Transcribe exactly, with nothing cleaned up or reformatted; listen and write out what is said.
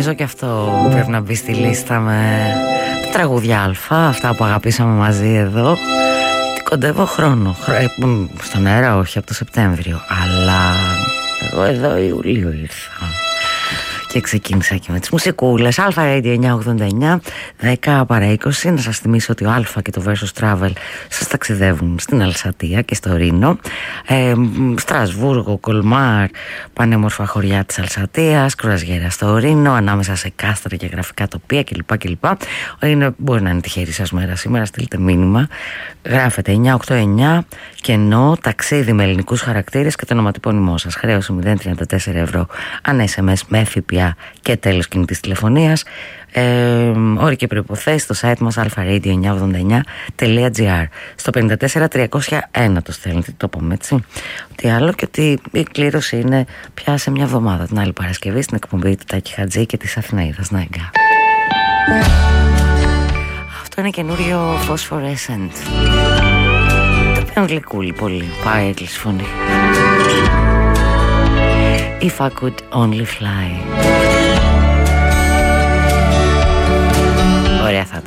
Νομίζω και αυτό πρέπει να μπει στη λίστα με τα τραγούδια Α, αυτά που αγαπήσαμε μαζί εδώ. Τι κοντεύω χρόνο, στον αέρα όχι από το Σεπτέμβριο, αλλά εγώ εδώ Ιουλίου ήρθα και ξεκίνησα και με τις μουσικούλες. Αλφα Radio εννιακόσια ογδόντα εννιά, δέκα παρά είκοσι. Να σας θυμίσω ότι ο Αλφα και το Versus Travel σας ταξιδεύουν στην Αλσατία και στο Ρήνο, ε, Στρασβούργο, Κολμάρ, πανέμορφα χωριά της Αλσατίας, κρουαζιέρα στο Ρήνο, ανάμεσα σε κάστρα και γραφικά τοπία κλπ. κλπ. Είναι, μπορεί να είναι τυχερή σας μέρα σήμερα, στείλτε μήνυμα. Γράφετε εννιακόσια ογδόντα εννιά κενό ταξίδι με ελληνικούς χαρακτήρες και το ονοματεπώνυμό σας. Χρέωση μηδέν τριάντα τέσσερα ευρώ αν ες εμ ες με ΦΠΑ και τέλος κινητής τηλεφωνίας. ε, Όροι και προϋποθέσεις στο site μας αλφα ρέιντιο εννιακόσια ογδόντα εννιά τελεία τζι άρ. Στο πέντε τέσσερα τριακόσια ένα το στέλνετε, το πούμε έτσι. Τι άλλο, και ότι η κλήρωση είναι πια σε μια εβδομάδα, την άλλη Παρασκευή, στην εκπομπή του Τάκη Χατζή και της Αθηναίδας Νάγκα. Αυτό είναι καινούριο Phosphorescent. Το οποίο είναι γλυκούλι πολύ, πάει έκλειση φωνή. If I could only fly.